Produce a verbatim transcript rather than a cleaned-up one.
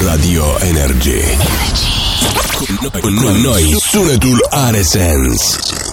Radio Energy. Cu noi, cu noi sunetul are sens.